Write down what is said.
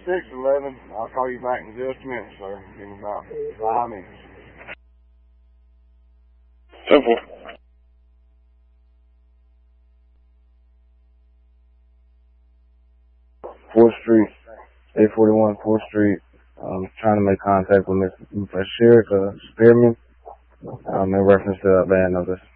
611. I'll call you back in just a minute, sir. Give me about 5 minutes. Simple. 4th Street, 841 4th Street. I'm trying to make contact with Miss Bashir Spearman in reference to abandon notice.